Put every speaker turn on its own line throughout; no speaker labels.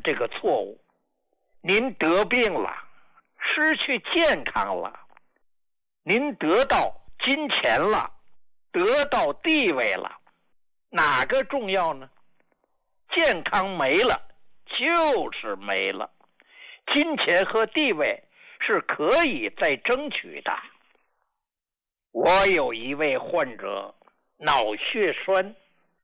犯这个错误。您得病了，失去健康了，您得到金钱了，得到地位了，哪个重要呢？健康没了就是没了，金钱和地位是可以再争取的。我有一位患者，脑血栓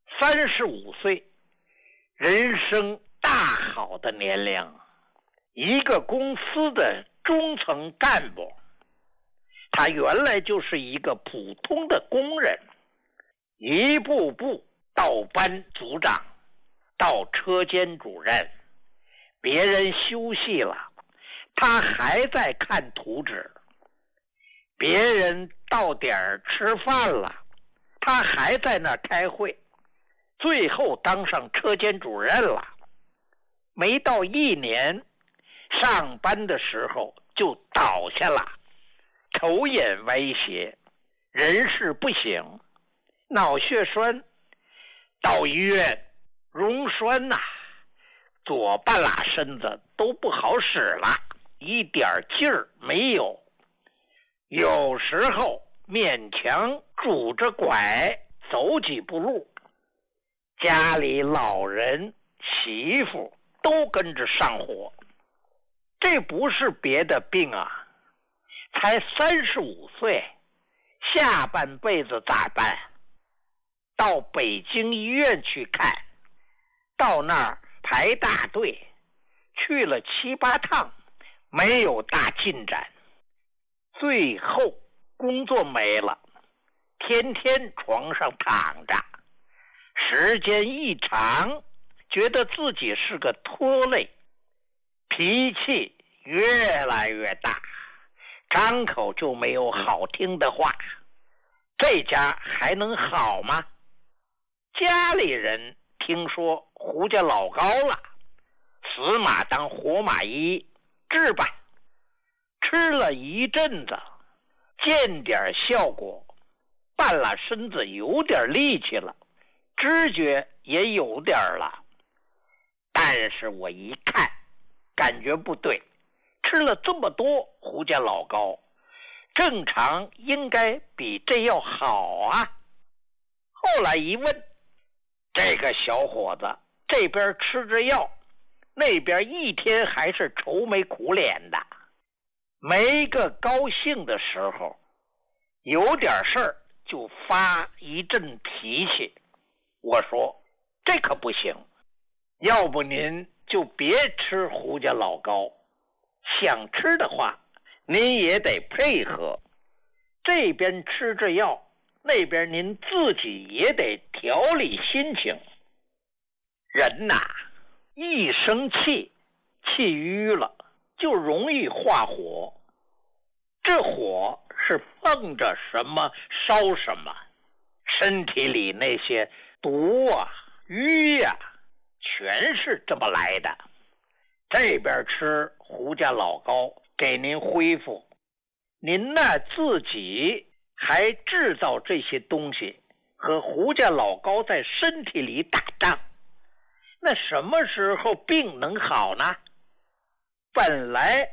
，35岁，人生大好的年龄，一个公司的中层干部。他原来就是一个普通的工人，一步步到班组长，到车间主任，别人休息了，他还在看图纸；别人到点儿吃饭了，他还在那儿开会。最后当上车间主任了，没到1年，上班的时候就倒下了，头眼歪斜，人事不省，脑血栓，到医院溶栓呐，左半拉身子都不好使了，一点劲儿没有，有时候勉强拄着拐走几步路，家里老人媳妇都跟着上火。这不是别的病啊，才35岁，下半辈子咋办？到北京医院去看，到那儿排大队，去了7、8趟，没有大进展。最后工作没了，天天床上躺着，时间一长，觉得自己是个拖累，脾气越来越大，张口就没有好听的话。这家还能好吗？家里人听说胡家老高了，死马当活马医，治吧。吃了一阵子，见点效果，半拉身子有点力气了，知觉也有点了。但是我一看，感觉不对，吃了这么多胡家老高，正常应该比这药好啊。后来一问，这个小伙子这边吃着药，那边一天还是愁眉苦脸的，没个高兴的时候，有点事儿就发一阵脾气。我说这可不行，要不您就别吃胡家老高，想吃的话您也得配合，这边吃着药，那边您自己也得调理心情。人呐，一生气，气郁了，就容易化火。这火是碰着什么烧什么，身体里那些毒啊、瘀啊，全是这么来的。这边吃胡家老高给您恢复，您呢自己还制造这些东西，和胡家老高在身体里打仗，那什么时候病能好呢？本来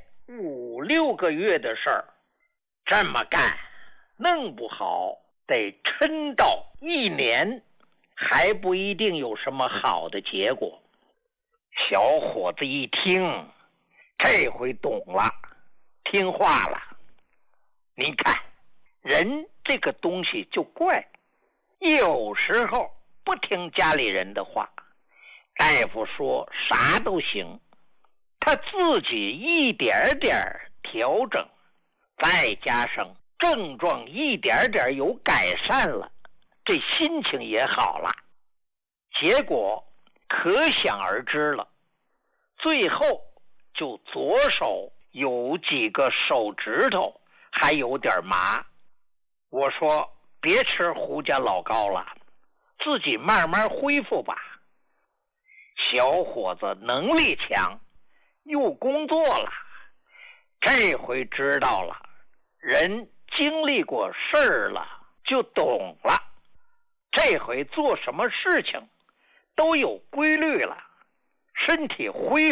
5、6个月的事儿，这么干弄不好得撑到1年，还不一定有什么好的结果。小伙子一听，这回懂了，听话了。您看，人这个东西就怪，有时候不听家里人的话，大夫说啥都行，他自己一点点调整，再加上症状一点点有改善了，这心情也好了，结果可想而知了。最后就左手有几个手指头还有点麻。我说别吃胡家老高了，自己慢慢恢复吧。小伙子能力强，又工作了，这回知道了，人经历过事儿了就懂了，这回做什么事情都有规律了，身体恢